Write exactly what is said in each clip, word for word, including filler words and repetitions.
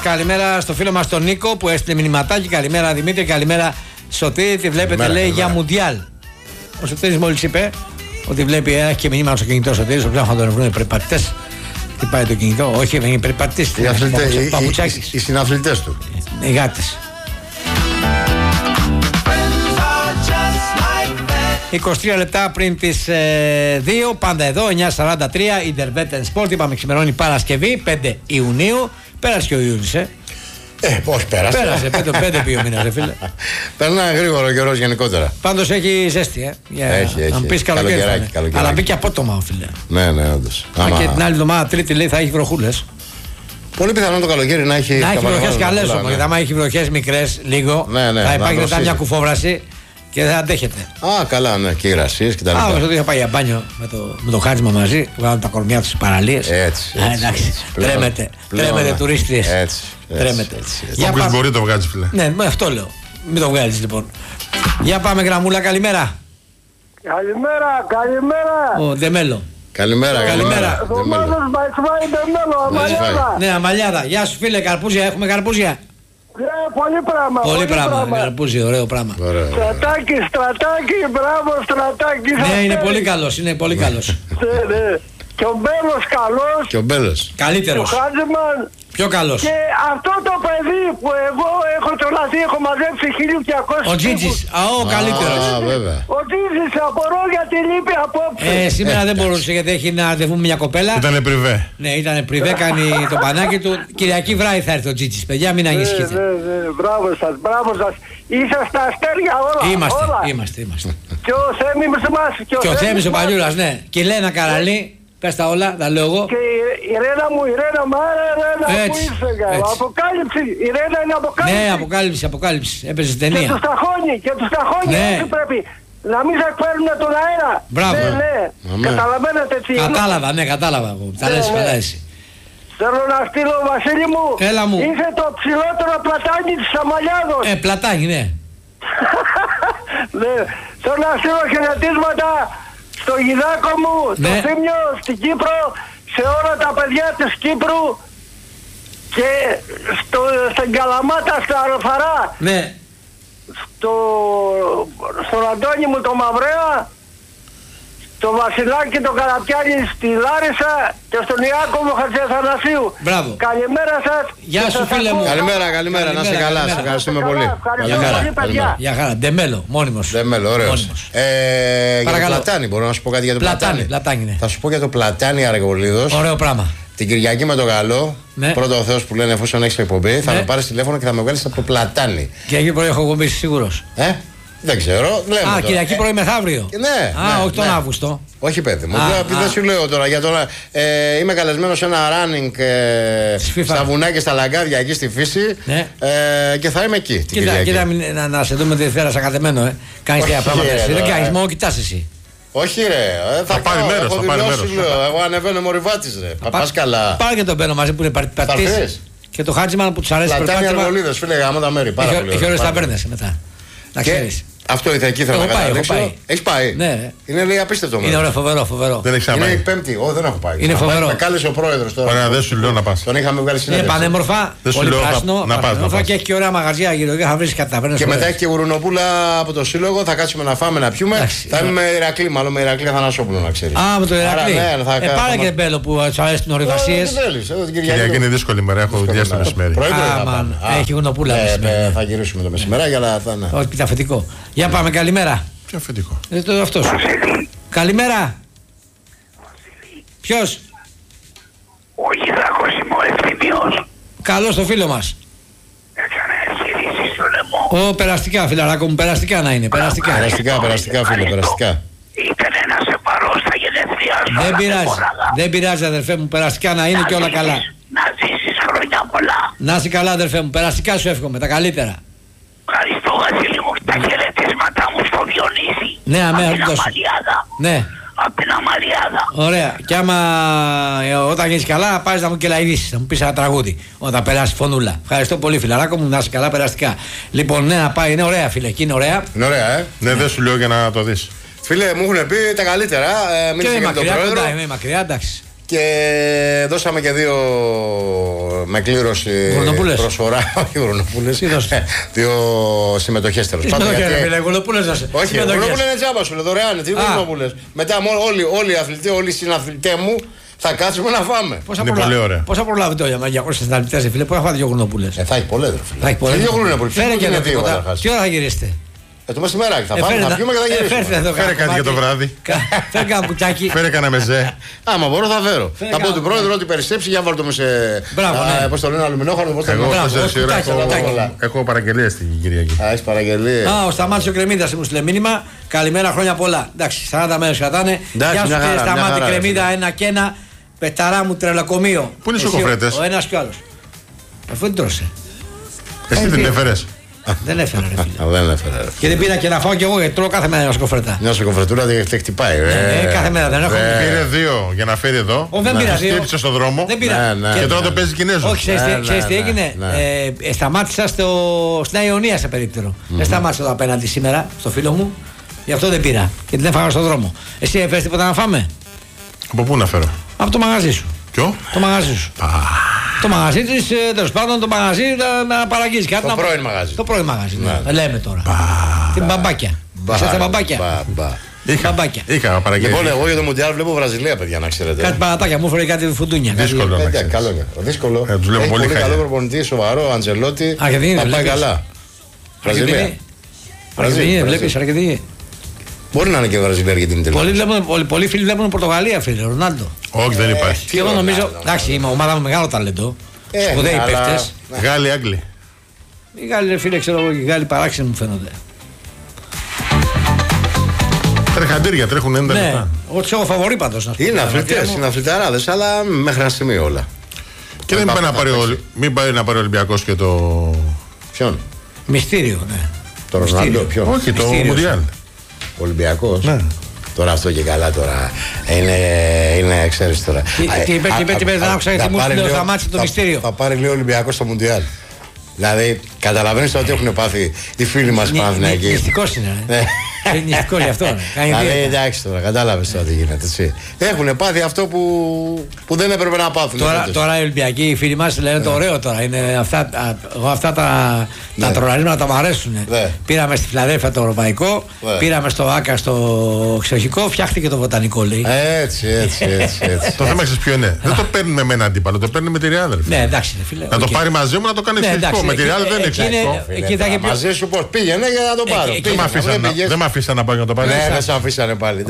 καλημέρα στο φίλο μας τον Νίκο που έστειλε μηνυματάκι. Καλημέρα Δημήτρη, καλημέρα Σωτήρη. Τη βλέπετε, καλημέρα, λέει, καλημέρα. Για Μουντιάλ. Ο Σωτήρης μόλις είπε ότι βλέπει ένα και μηνύματα στο κινητό Σωτήρης. Ο πλέον θα τον βρουν οι περιπατητές. Τι πάει το κινητό, όχι, δεν είναι περιπατητής. Οι, αθλητές, οι, οι, οι συναθλητές του. Οι γάτες. είκοσι τρία λεπτά πριν τις ε, δύο, πάντα εδώ, εννιά σαράντα τρία, Intervet Sport. Είπαμε ξημερώνει Παρασκευή, πέντε Ιουνίου. Πέρασε και ο Ιούνιος, ε. Ε, πώς πέρασε. Πέρασε, πέντε πήγε ο μήνας, ρε φίλε. Περνάει γρήγορο καιρός γενικότερα. Πάντως έχει ζέστη, ε. Για, έχει, έχει. Αν πεις καλοκαίρι. Αλλά μπήκε απότομα, ο φίλε. Ναι, ναι, όντως. Αν και την άλλη εβδομάδα, Τρίτη, λέει, θα έχει βροχούλες. Πολύ πιθανό το καλοκαίρι να έχει. Να έχει βροχές καλές όμως. Γιατί άμα έχει βροχές μικρές, λίγο, ναι, ναι, θα υπάρχει μετά μια κουφόβραση. Και δεν αντέχετε. Α, καλά, ναι, και ηρασίες και τα λοιπά. Α, όχι, ότι θα πάει για μπάνιο με το, με το χάρισμα μαζί, βγάλουν τα κορμιά του στις παραλίες. Έτσι. Α, εντάξει. Τρέμετε. Τρέμετε τουρίστριες. Έτσι. Τρέμετε. Για όποιος μπορεί το βγάζει, φίλε. Ναι, με αυτό λέω. Μην το βγάλεις λοιπόν. Για πάμε, Γραμμούλα, καλημέρα. Καλημέρα, καλημέρα. Ο Ντεμέλο. Καλημέρα, καλημέρα. Δωμάδος Μπαϊσβάη Ντεμέλο, Αμαλιάδα. Ναι, Αμαλιάδα. Γεια σου, φίλε, καρπούζια. Έχουμε καρπούζια. Yeah, πολύ πράγμα. Πολύ, πολύ πράγμα. πράγμα. Καρπούζι, ωραίο πράγμα. Στρατάκι, στρατάκι, μπράβο, στρατάκι. Ναι, είναι πολύ καλός, είναι πολύ καλός. Ναι, ναι. Και ο Μπέλος καλός. Και ο Μπέλος. Καλύτερος. Ο Χάτζημαν. Πιο καλός. Και αυτό το παιδί που εγώ έχω τρολαθεί, έχω μαζέψει χίλια διακόσιους. Ο Τζίτζης, α, ο καλύτερος. Α, βέβαια. Ο Τζίτζης, απορώ γιατί λείπει απόψε. Ε, σήμερα δεν μπορούσε γιατί έχει ένα ραντεβού με μια κοπέλα. Ήτανε πριβέ. Ναι, ήτανε πριβέ, κάνει το πανάκι του. Κυριακή βράδυ θα έρθει ο Τζίτζης, παιδιά, μην ανησυχείτε. Ναι, ναι, ναι, μπράβο σας, μπράβο σας. Είσαστε αστέρια όλα. Είμαστε, όλα. είμαστε, είμαστε. Και ο Θέμης μας. Και ο Θέμης ο Παλιούρας, ναι. Και η Λένα Καραλή. Πες τα όλα, τα λέω εγώ. Και η Ρένα μου, η Ρένα μου, άρα Ρένα έτσι, που είσαι καλά. Αποκάλυψη, η Ρένα είναι αποκάλυψη. Ναι, αποκάλυψη, αποκάλυψη. Έπαιζε ταινία. Και τους ταχώνει, και τους ταχώνει, ναι. έτσι πρέπει. Να μην σε εκφέρουν τον αέρα. Μπράβο. Ναι, ναι. Καταλαβαίνετε τι είναι. Κατάλαβα, ναι, κατάλαβα. Τα λες καλά εσύ. Θέλω να στείλω, Βασίλη μου. Έλα μου. Είσαι το ψηλότερο πλατάνι της Αμαλιάδος. Ε, πλατάνι, ναι. Ναι. Θέλω να στείλω χαιρετίσματα στο γιδάκο μου, στο ναι. Θήμιο, στην Κύπρο, σε όλα τα παιδιά της Κύπρου και στο, στην Καλαμάτα, στα Αλφαρά. Ναι. Στο, στον Αντώνη μου το Μαυρέα, στο Βασιλάκι το Καραπιάνη στη Λάρισα και στον Ιάκωβο Χατζηθανασίου. Μπράβο. Καλημέρα σας. Γεια σου, φίλε μου. Καλημέρα, καλημέρα, να είσαι καλά, σε ευχαριστούμε πολύ. Γεια χαρά, Ντεμέλο, μόνιμος. Ντεμέλο, ωραίος. Ε, για το πλατάνι, μπορώ να σου πω κάτι για το πλατάνι. πλατάνι ναι. Θα σου πω για το πλατάνι Αργολίδος. Ωραίο πράγμα. Την Κυριακή με το καλό, ναι. Πρώτο ο Θεός που λένε εφόσον έχεις εκπομπή, θα ναι. με πάρεις τηλέφωνο και θα με βγάλεις από το πλατάνι. Κυριακή πρωί έχω εκπομπή, σίγουρος. Ε? Δεν ξέρω. Λέμε Α, Κυριακή πρωί μεθαύριο. Ναι. Α, ναι, όχι τον ναι. Αύγουστο. Όχι, παιδί μου. Δεν σου λέω τώρα. Για τώρα ε, είμαι καλεσμένος σε ένα running ε, στα βουνά και στα λαγκάδια εκεί στη φύση. Ναι. Ε, και θα είμαι εκεί. Την κοίτα, κοίτα να, να σε δούμε τη θέρα σαν κατεμένο. Ε. Κάνεις τέτοια πράγματα. Εσύ δεν κάνεις, μόνο κοιτάς εσύ. Όχι, ρε. Θα, θα πάρει μέρος. Θα πάρει μέρος. Εγώ ανεβαίνω μοριβάτης, ρε. Θα πας καλά. Πάρε και τον Μπαίνο μαζί που είναι πατής. Και το Χάτζημαν που τους αρέσει το περπάτημα. Πλατάνι Αργολίδος, φίλε, γάμο τα μέρη. Πάρα πολύ. Έχει ωραίες ταβέρνες μετά. Να ξέρεις. Αυτό ήθελα εκεί, ήθελα να καταλήξω. Έχεις πάει. Ναι. Είναι λέει απίστευτο μέρος. Είναι ωραίο, φοβερό, φοβερό. Δεν έχεις είναι η Πέμπτη. Ω, δεν έχω πάει. Είναι φοβερό. Με κάλεσε ο πρόεδρος τώρα. Ωραία, δεν σου λέω να πας. Τον είχαμε βγάλει συνέντευξη. Είναι πανέμορφα. Πολύ πράσινο. Να πας. Και έχει και ωραία μαγαζιά γύρω και θα βρεις κάτι ταβέρνες. Και μετά έχει και γουρουνοπούλα από το σύλλογο. Θα κάτσουμε να φάμε, να πιούμε. Θα είμαι με Ηρακλή, μάλλον με Ηρακλή Αθανασόπουλο να ξέρεις. Α, με το Ηρακλή. Ε, πάρε και Μπέλο που σου αρέσει την ορειβασίες. Κυριακή είναι δύσκολη μέρα, έχω δουλειά το μεσημέρι. Έχει γουρουνοπούλα. Θα γυρίσουμε το μεσημέρι, αλλά θα είναι. Όχι, πιταφετικό. Για πάμε, καλημέρα. Ποιο αφεντικό. Ε, το αυτό σου. Καλημέρα. Ποιος? Ο Γιδάκος είμαι ο Ευθυμίος. Καλώς το φίλο μας. Έκανε εγχειρήσεις στο λαιμό. Ω, περαστικά φιλαράκο μου, περαστικά να είναι. Περαστικά, περαστικά, περαστικά φίλε, περαστικά. Ήθελε να σε πάρω στα γενέθλιά σου. Δεν πειράζει, δεν πειράζει αδερφέ μου, περαστικά να είναι και όλα καλά. Να ζήσεις χρόνια πολλά. Να είσαι καλά αδερφέ μου, περαστικά σου εύχομαι, τα καλύτερα. Ευχαριστώ Βασίλη μου, τα χαιρετίσματα μου στο Διονύση. Ναι, αμέ, απ' την τόσο. Αμαλιάδα. Ναι. Απ' την Αμαλιάδα. Ωραία. Και άμα ε, όταν γίνεις καλά, πάρεις να μου κελαϊδίσεις, να μου πεις ένα τραγούδι. Όταν περάσει φωνούλα. Ευχαριστώ πολύ, φιλαράκο μου, να είσαι καλά περαστικά. Λοιπόν, ναι, να πάει, είναι ωραία, φίλε, εκεί είναι ωραία. Είναι ωραία, ε. Ναι, δεν σου λέω για να το δεις. Φίλε, μου έχουν πει τα καλύτερα. Ε, και είναι μακριά, κοντά, είναι μακριά, εντάξει. Και δώσαμε και δύο με κλήρωση προσφορά. Όχι γουρνοπούλες. Δύο συμμετοχές τέλος πάντων. Όχι, γουρνοπούλες να σε. Όχι, γουρνοπούλες είναι τζάμπα σου, δωρεάν. Τι γουρνοπούλες. Μετά όλοι οι αθλητές, όλοι οι συναθλητές μου θα κάτσουμε να φάμε. Πόσα είναι πολύ ωραία. Πώς θα προλάβετε όλοι με διακόσιες συναθλητές, φίλε, πού θα φάτε δύο γουρνοπούλες. Θα έχει πολλές. Θα έχει πολλές. Φέρε και ένα τίποτα. Τι ώρα θα γυρίσετε? Ε, το μεσημεράκι θα πάμε, θα πιούμε και θα γυρίσουμε. Φέρε κάτι για το βράδυ. Φέρε κανένα κουτάκι. Φέρε κανένα μεζέ. Άμα μπορώ θα φέρω. Θα πω του πρόεδρου ότι περισσέψει για βάλτε μου σε. Μπράβο. Πώς το λένε, αλουμινόχαρδο. Πώς το λένε. Έχω παραγγελίες την Κυριακή. Α, έχει παραγγελίες. Α, ο Σταμάτης ο Κρεμίδας μου στείλε μήνυμα. Καλημέρα, χρόνια πολλά. Εντάξει, σαράντα μέρες κρατάνε. Γεια σου κύριε Σταμάτη Κρεμίδα, ένα και ένα. Πεταρά μου τρελοκομείο. Πού είναι οι σοκοφρέτες? Ο ένας κι ο άλλος. Αφού την τρώσε. Εσύ την έφερες? Δεν έφερα, ρε φίλε. Δεν έφερα. Και δεν πήρα και να φάω κι εγώ γιατί τρώω κάθε μέρα μια σοκοφρέτα. Μια σοκοφρετούρα δεν χτυπάει. Ε, κάθε μέρα δεν έχω. Πήρε δύο για να φέρει εδώ. Δεν πήρα δύο. Χτύπησε στον δρόμο. Δεν πήρα. Και τώρα το παίζει Κινέζο. Όχι, ξέρεις τι έγινε. Σταμάτησα στην Αιωνία σε περίπτερο. Δεν σταμάτησα εδώ απέναντι σήμερα στο φίλο μου. Γι' αυτό δεν πήρα. Γιατί δεν φάγα στον δρόμο. Εσύ έφερες τίποτα να φάμε? Από πού να φέρω? Από το μαγαζί σου. Ποιο? Το μαγαζί σου. Το μαγαζί τη, τέλος πάντων, το μαγαζί να παραγγείλει κάτι. Το πρώην μαγαζί. Το πρώην μαγαζί. Ναι. Λέμε τώρα. Την μπαμπάκια. Είσαστε μπαμπάκια. Μπαμπάκια. Είχα παραγγείλει. Λοιπόν, εγώ για το Μουντιάλ βλέπω Βραζιλία, παιδιά, να ξέρετε. Κάτι παρατάκια, μου έφερε κάτι φουντούνια. Δύσκολο. Δύσκολο. Έχει πολύ καλό προπονητή, σοβαρό, Αντζελότη. Αργεντινή. Θα πάει καλά. Βραζιλία. Αργεντινή, βλέπει Αργεντινή. Μπορεί να είναι και Βραζιλία Αργεντινή τελικά. Πολλοί, βλέπουν, πολλοί φίλοι βλέπουν Πορτογαλία, φίλε, Ρονάλντο. Όχι, δεν υπάρχει. Και εγώ νομίζω. Εντάξει, η ομάδα μου μεγάλο ταλέντο. Σπουδαίοι παίκτες. Γάλλοι, Άγγλοι. Οι Γάλλοι, ρε φίλε, ξέρω εγώ, οι Γάλλοι παράξενοι μου φαίνονται. Τρεχαντήρια, τρέχουν έντονα ναι, λεπτά. Εγώ τους έχω φαβορί πάντως. Είναι αθλητές, είναι αθληταράδες, αλλά μέχρι ένα σημείο όλα. Και δεν πάει να πάρει ο, μην πάει να πάρει ο Ολυμπιακός και το. Ποιον? Μυστήριο, ναι. Το Ρονάλντο, ποιον? Όχι, το Μουντιάλ. Ολυμπιακός. Ναι. Τώρα αυτό και καλά τώρα. Είναι, είναι ξέρεις τώρα. Τι είπε, τι είπε, τι είπε, δεν άκουσα γιατί μου στείλε ο Σταμάτης το Μυστήριο. Θα πάρει λίγο Ολυμπιακός στο Μουντιάλ. Δηλαδή, καταλαβαίνεις ότι έχουν πάθει οι φίλοι μας Παναθηναϊκοί. Νηστικός είναι. Είναι νηστικός γι' αυτό. Δηλαδή, εντάξει τώρα, κατάλαβες τώρα τι γίνεται. Έτσι. Έχουν πάθει αυτό που, που δεν έπρεπε να πάθουν. Τώρα, τώρα οι Ολυμπιακοί, οι φίλοι μας λένε το ωραίο τώρα. Είναι αυτά, εγώ αυτά τα, τα τρολαρίσματα τα μου αρέσουν. Πήραμε στη Φιλαδέλφια το ευρωπαϊκό, πήραμε στο Άκα στο εξοχικό, φτιάχτηκε το βοτανικό, λέει. Έτσι, έτσι, έτσι. έτσι. Το θέμα ξέρεις ποιο είναι. Δεν το παίρνουμε με έναν αντίπαλο, το παίρνουμε με τη Real. Ναι, εντάξει, φίλε. Να το πάρει μαζί μου να το κάνει εξοχικό. Με τη Real δεν είναι εξοχικό. Μαζί σου πώς πήγαινε για να το πάρω. Δεν με αφήσαν να πάω για να το πάρει. Ναι, δεν σε αφήσανε πάλι.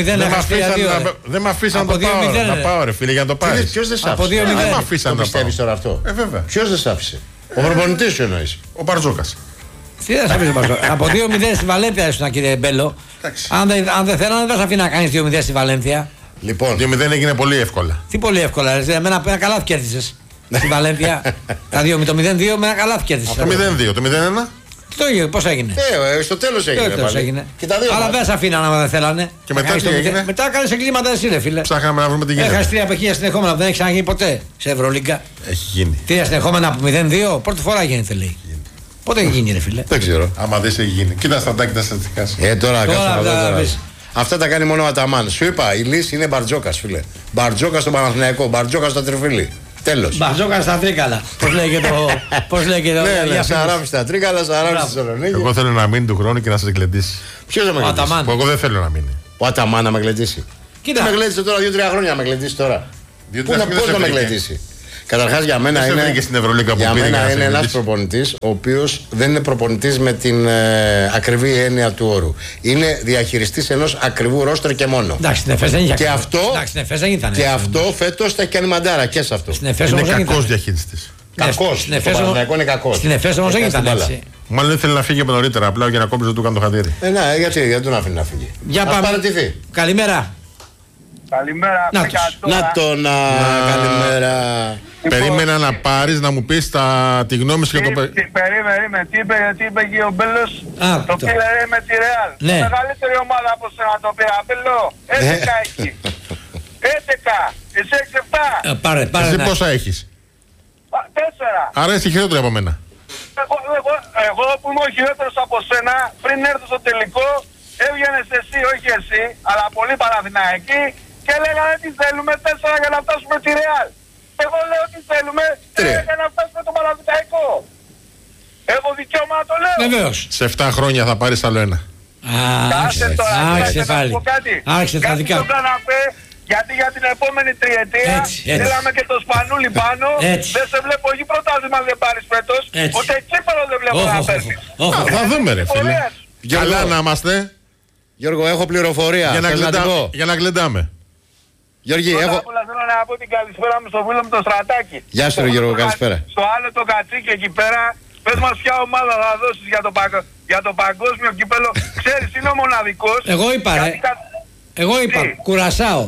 Δεν με αφήσαν να το πάω. Να πάω, ρε φίλε, για να το πάρει. Ποιος δεν σε άφησε? Δεν με αφήσαν να το πιστεύεις τώρα αυτό? Ε, βέβαια. Ποιος δεν σε άφησε? Ο προπονητής σου εννοείς? Ο Μπαρτζόκας. Τι δεν σε αφήσει ο Μπαρτζόκας? Από δύο μηδέν στη Βαλένθια ήσουν, κύριε Μπέλο. Αν δεν θέλανε, δεν θα αφήνει να κάνει δύο μηδέν στη Βαλένθια. Λοιπόν. δύο μηδέν έγινε πολύ εύκολα. Τι πολύ εύκολα, εμένα ένα καλάθι κέρδισες. Στη Βαλένθια. Το μηδέν δύο με ένα καλάθι κέρδισες. Το μηδέν δύο, το μηδέν ένα. Το ίδιο, πώς έγινε? Ε, στο τέλος έγινε. Το τέλος έγινε. Και τα δύο. Αλλά δεν σε αφήναν άμα δεν θέλανε. Και μετά τι έγινε? Μετά κάνεις εγκλήματα εσύ, ρε φίλε. Ψάχναμε να βρούμε τι γίνεται. Έχασες τρία παιχνίδια συνεχόμενα που δεν έχει ξαναγίνει ποτέ σε Ευρωλίγκα. Έχει γίνει. Τρία συνεχόμενα από μηδέν δύο, πρώτη φορά γίνεται, λέει. Πότε έχει γίνει, ρε φίλε? Δεν ξέρω. Άμα δεν έχει γίνει. Κοίτα στα τάκια τα στατιστικά. Ε, τώρα κάτσε. Αυτά τα κάνει μόνο ο Αταμάν. Σου είπα, η λύση είναι Μπαρτζόκας, φίλε. Μπαρτζόκας στο Παναθηναϊκό, Μπαρτζόκας στο Τριφύλι. Τέλος. Μπαρτζόκα στα Τρίκαλα. Πώς λέει και το. Πώς λέει και το. Ναι, ναι, Σαράφη στα Τρίκαλα, Σαράφη στη Θεσσαλονίκη. Εγώ θέλω να μείνει του χρόνου και να σας γλεντήσει. Ποιος θα με γλεντήσει? Εγώ δεν θέλω να μείνει. Ο Αταμάν να με γλεντήσει. Κοίτα. Με γλέντισε τώρα δύο-τρία χρόνια να με γλεντήσει τώρα. Πώς να με γλεντήσει? Καταρχάς για μένα είναι, για μένα είναι ένας προπονητής ο οποίος δεν είναι προπονητής με την ε, ακριβή έννοια του όρου. Είναι διαχειριστής ενός ακριβού ρόστρε και μόνο. Εντάξει, στην Εφές δεν είχε. Και αυτό, και αυτό φέτος θα έχει κάνει μαντάρα και σε αυτό. Είναι κακός διαχειριστής. Κακός. Στην Εφές όμως δεν ήταν έτσι. Μάλλον ήθελε να φύγει από νωρίτερα, απλά για να κόψει το του κάνει το χατήρι. Ε, ναι, γιατί, γιατί τον αφήνει να φύγει? Για πάμε. Καλημέρα. Καλημέρα. Να, να το να, καλημέρα. Περίμενα να πάρεις να μου πεις τα, τη γνώμη σου για το παιδί. Περίμενε, τι είπε, τι είπε και ο Μπέλος? Το πήρε με τη Ρεάλ. Ναι. Μεγαλύτερη ομάδα από σένα το πήρα. Μπέλο, έντεκα έχει. έντεκα, εσύ έξι εφτά. Πάρε, πάρε. Εσύ πόσα έχεις? Τέσσερα. Άρα είσαι χειρότερο από μένα. Εγώ, εγώ, εγώ που είμαι ο χειρότερος από σένα, πριν έρθω στο τελικό, έβγαινες εσύ, όχι εσύ, αλλά πολύ Παναθηναϊκοί και και λέγανε τι θέλουμε, τέσσερα για να φτάσουμε τη Ρεάλ. Εγώ λέω τι θέλουμε, τρία για να φτάσουμε το Παναθηναϊκό. Έχω δικαίωμα να το λέω. Βεβαίως. Σε εφτά χρόνια θα πάρεις άλλο ένα. Άρχισε πάλι. Άρχισε τα δικά μου. Γιατί για την επόμενη τριετία θέλαμε και το Σπανούλι πάνω. Έτσι. Δεν σε βλέπω εκεί πρωτάθλημα δεν πάρεις φέτος. Ούτε κύπελλο δεν βλέπω oh, να oh, παίρνεις. Oh, oh, oh. Θα δούμε ρε φίλε. Καλά να είμαστε. Γιώργο, έχω πληροφορία. Για να, γλεντά, για να γλεντάμε. Γιώργη, Πρώτα έχω... απ' όλα θέλω να πω την καλησπέρα μου στο φίλο μου το Στρατάκι. Γεια σου ρε Γιώργο, καλησπέρα. Στο άλλο το κατσίκι εκεί πέρα. Πες μας ποια ομάδα θα δώσεις για το, παγκο... για το παγκόσμιο κύπελλο. Ξέρεις, είναι ο μοναδικός. Εγώ είπα ρε. Εγώ είπα, Κουρασάο.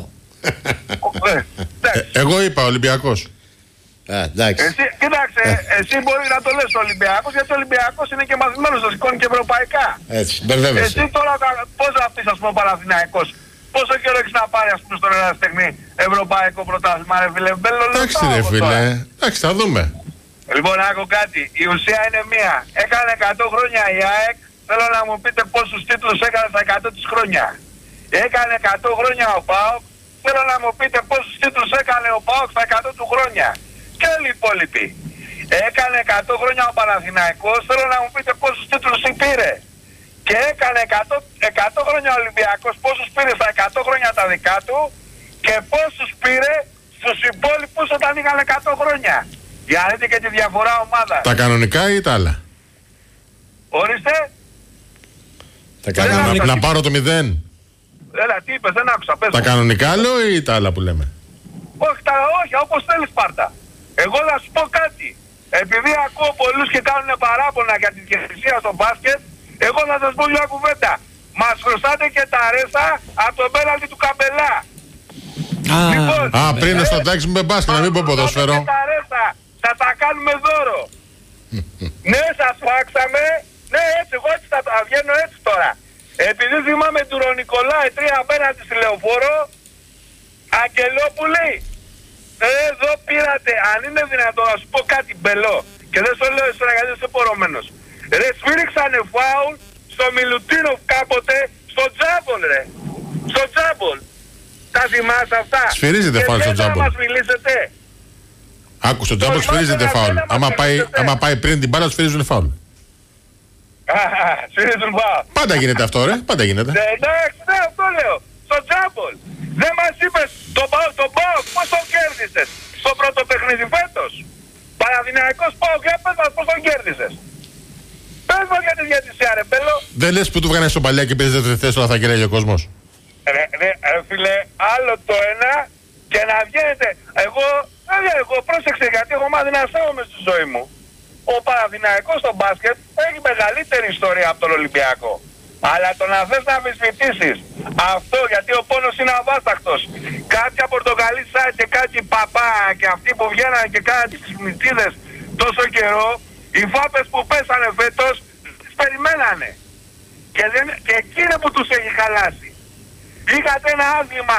Εγώ είπα Ολυμπιακός. Εσύ, κοίταξε, εσύ μπορεί να το λες ο Ολυμπιακός, γιατί ο Ολυμπιακός είναι και μαθημένος, το σηκώνει και ευρωπαϊκά. Έτσι, μπερδεύεσαι. Εσύ τώρα πώς θα πεις, ας πούμε, ο Παναθηναϊκός, πόσο καιρό έχεις να πάρει, ας πούμε, στον Ερασιτεχνή ευρωπαϊκό πρωτάθλημα, ρε φίλε? Εντάξει ρε φίλε, εντάξει, θα δούμε. Λοιπόν, άκου κάτι, η ουσία είναι μία. Έκανε εκατό χρόνια η ΑΕΚ, θέλω να μου πείτε πόσους τίτλους έκανε στα εκατό της χρόνια. Έκανε εκατό χρόνια ο ΠΑΟΚ, θέλω να μου πείτε πόσους τίτλους έκανε ο ΠΑΟΚ στα εκατό του χρόνια. Και όλοι οι υπόλοιποι. Έκανε εκατό χρόνια ο Παναθηναϊκός, θέλω να μου πείτε πόσους τίτλους πήρε. Και έκανε εκατό, εκατό χρόνια ο Ολυμπιακός, πόσους πήρε στα εκατό χρόνια τα δικά του και πόσους πήρε στους υπόλοιπους όταν είχαν εκατό χρόνια. Για να δείτε και τη διαφορά ομάδα. Τα κανονικά ή τα άλλα? Ορίστε. Τα κανονικά. Να, να πάρω το μηδέν. Έλα, τι είπες, δεν άκουσα. Πες τα μου. κανονικά λέω ή τα άλλα που λέμε? Όχι, τα, όχι, όπως θέλεις πάρτα. Εγώ θα σου πω κάτι. Επειδή ακούω πολλούς και κάνουν παράπονα για την διαιτησία στο μπάσκετ, εγώ θα σας πω μια κουβέντα. Μας χρωστάτε και τα ρέστα από το πέναλτι του Καμπελά. Α, λοιπόν, α πριν ε, στο τάξη με μπάσκετ, να μην πω ποδόσφαιρο. Τα ρέστα, θα τα κάνουμε δώρο. Ναι, σας φάξαμε. Ναι, έτσι, εγώ έτσι θα τα βγαίνω έτσι τώρα. Επειδή θυμάμαι του Ρονικολάη τρία απέναντι στη Λεωφόρο, Αγγελόπουλη, εδώ πήρατε, αν είναι δυνατόν να σου πω κάτι μπελό, και δεν στο λέω εσένα γιατί είσαι πορωμένος. Ρε, σφύριξανε φάουλ στο Μιλουτίνοφ κάποτε, στο Τζάμπολ ρε. Στο Τζάμπολ. Τα θυμάσαι αυτά? Σφυρίζεται φάουλ στο Τζάμπολ. Και δεν θα μας μιλήσετε. Άκου, στο Τζάμπολ σφυρίζεται φάουλ. Άμα πάει, άμα πάει πριν την μπάλα, σφυρίζουν φάουλ. Σφυρίζουν φάουλ. Πάντα γίνεται αυτό ρε, πάντα γίνεται. Ναι, εντάξει, ναι, αυτό λέω. Στο Τζάμπολ. Δεν μας είπες το ΠΑΟΚ πώς τον κέρδισες στο πρώτο παιχνίδι φέτος? Παναθηναϊκός ΠΑΟΚ, για πες μας πώς τον κέρδισες. Πες μας για τη διαιτησία ρε πέλο. Δεν λες που του βγάνε στο παλιά και παίζεις δεύτερη θέση όταν θα κερδίσει ο κόσμος? Ρε, ρε, ρε φίλε, άλλο το ένα και να βγαίνετε. Εγώ, εγώ πρόσεξε γιατί έχω μάθει να σέβομαι στη ζωή μου. Ο Παναθηναϊκός στο μπάσκετ έχει μεγαλύτερη ιστορία από τον Ολυμπιακό. Αλλά το να θες να αμφισβητήσεις αυτό, γιατί ο πόνος είναι αβάσταχτος. Κάποια πορτοκαλίτσα και κάτι παπά και αυτοί που βγαίνανε και κάνανε τις μυτσίδες τόσο καιρό, οι φάπες που πέσανε φέτος τις περιμένανε. Και, δεν, και εκείνο που τους έχει χαλάσει. Είχατε ένα άθλημα